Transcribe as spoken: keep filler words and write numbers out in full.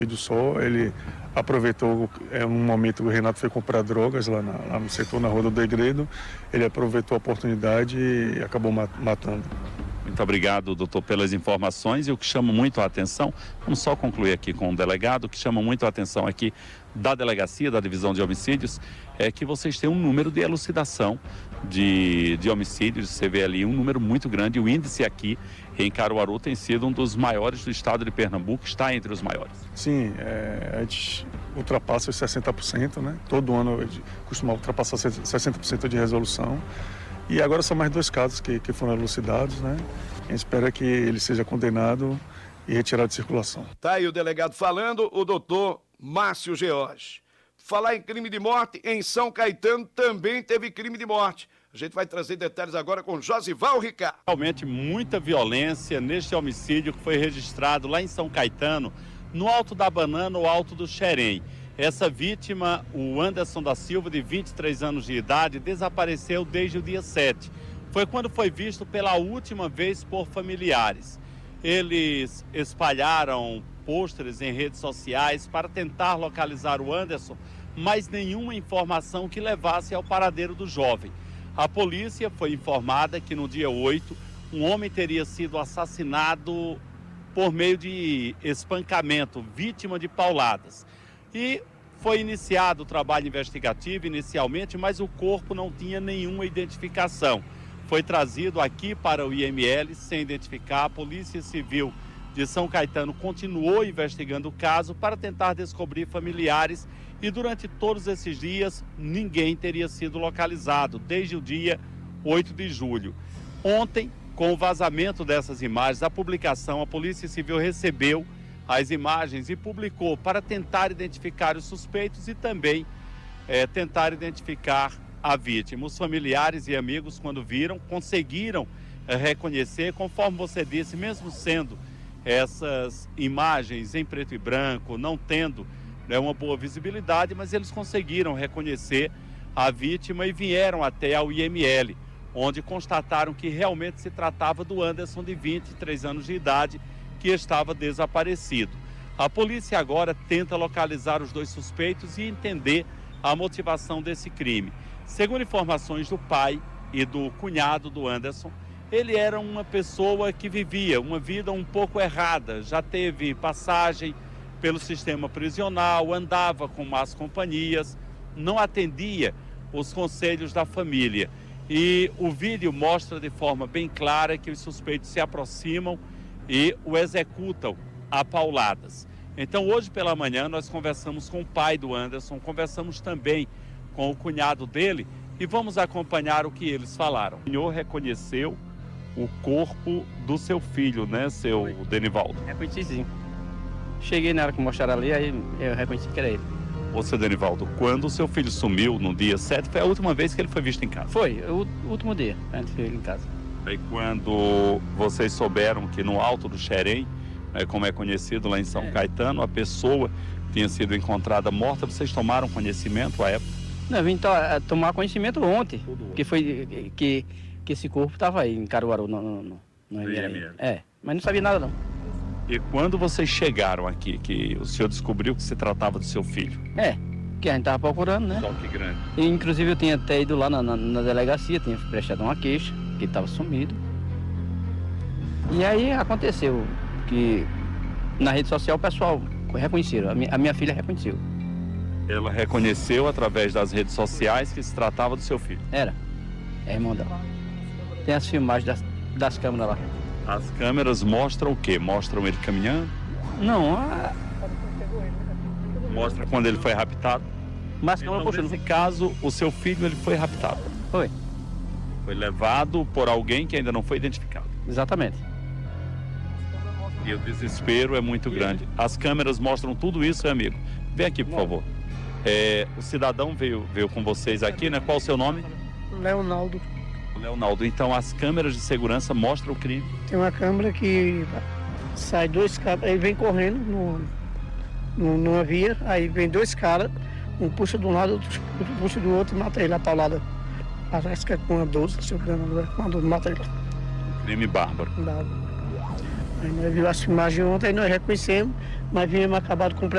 do Sol, ele aproveitou, é um momento que o Renato foi comprar drogas lá, na, lá no setor, na Rua do Degredo, ele aproveitou a oportunidade e acabou matando. Muito obrigado, doutor, pelas informações. E o que chama muito a atenção, vamos só concluir aqui com o delegado, o que chama muito a atenção aqui da delegacia, da divisão de homicídios, é que vocês têm um número de elucidação de, de homicídios. Você vê ali um número muito grande. O índice aqui em Caruaru tem sido um dos maiores do estado de Pernambuco, está entre os maiores. Sim, é, a gente ultrapassa os sessenta por cento, né? Todo ano a gente costuma ultrapassar sessenta por cento de resolução. E agora são mais dois casos que, que foram elucidados, né? A gente espera que ele seja condenado e retirado de circulação. Tá aí o delegado falando, o doutor Márcio George. Falar em crime de morte, em São Caetano também teve crime de morte. A gente vai trazer detalhes agora com Josival Ricardo. Realmente muita violência neste homicídio que foi registrado lá em São Caetano, no Alto da Banana, no Alto do Xerém. Essa vítima, o Anderson da Silva, de vinte e três anos de idade, desapareceu desde o dia sete. Foi quando foi visto pela última vez por familiares. Eles espalharam pôsteres em redes sociais para tentar localizar o Anderson, mas nenhuma informação que levasse ao paradeiro do jovem. A polícia foi informada que no dia oito, um homem teria sido assassinado por meio de espancamento, vítima de pauladas. E foi iniciado o trabalho investigativo inicialmente, mas o corpo não tinha nenhuma identificação. Foi trazido aqui para o I M L sem identificar. A Polícia Civil de São Caetano continuou investigando o caso para tentar descobrir familiares e durante todos esses dias ninguém teria sido localizado, desde o dia oito de julho. Ontem, com o vazamento dessas imagens, a publicação, a Polícia Civil recebeu as imagens e publicou para tentar identificar os suspeitos e também é, tentar identificar a vítima. Os familiares e amigos, quando viram, conseguiram é, reconhecer, conforme você disse, mesmo sendo essas imagens em preto e branco, não tendo né, uma boa visibilidade, mas eles conseguiram reconhecer a vítima e vieram até ao I M L, onde constataram que realmente se tratava do Anderson, de vinte e três anos de idade, que estava desaparecido. A polícia agora tenta localizar os dois suspeitos e entender a motivação desse crime. Segundo informações do pai e do cunhado do Anderson, ele era uma pessoa que vivia uma vida um pouco errada, já teve passagem pelo sistema prisional, andava com más companhias, não atendia os conselhos da família. E o vídeo mostra de forma bem clara que os suspeitos se aproximam e o executam a pauladas. Então, hoje pela manhã, nós conversamos com o pai do Anderson, conversamos também com o cunhado dele e vamos acompanhar o que eles falaram. O senhor reconheceu o corpo do seu filho, né, seu Oi. Denivaldo? Reconheci sim. Cheguei na hora que mostraram ali, aí eu reconheci que era ele. Ô, seu Denivaldo, quando o seu filho sumiu no dia sete, foi a última vez que ele foi visto em casa? Foi, o último dia, antes de ele em casa. Aí quando vocês souberam que no Alto do Xerém, né, como é conhecido lá em São é. Caetano, a pessoa tinha sido encontrada morta, vocês tomaram conhecimento à época? Não, eu vim to tomar conhecimento ontem, que foi que, que esse corpo estava aí em Caruaru, no, no, no, no I M L. É, mas não sabia nada não. E quando vocês chegaram aqui, que o senhor descobriu que se tratava do seu filho? É, que a gente estava procurando, né? Só que grande. E, inclusive eu tinha até ido lá na, na, na delegacia, tinha prestado uma queixa, que estava sumido. E aí aconteceu que na rede social o pessoal reconheceram, a minha, a minha filha reconheceu. Ela reconheceu através das redes sociais que se tratava do seu filho? Era, é irmão dela. Tem as filmagens das, das câmeras lá. As câmeras mostram o quê? Mostram ele caminhando? Não, a... Mostra quando ele foi raptado? Mas então, nesse caso, o seu filho ele foi raptado? Foi. Foi levado por alguém que ainda não foi identificado? Exatamente. E o desespero é muito grande. As câmeras mostram tudo isso, meu amigo. Vem aqui, por favor. É, o cidadão veio, veio com vocês aqui, né? Qual o seu nome? Leonardo. Leonardo, então as câmeras de segurança mostram o crime? Tem uma câmera que sai dois caras, ele vem correndo no, no, numa via, aí vem dois caras, um puxa de um lado, outro puxa do outro e mata ele, a paulada. Parece que é com uma doze, se eu não me engano, com uma doze, mata ele. Crime bárbaro. Aí nós vimos as filmagens ontem, nós reconhecemos, mas viemos acabado com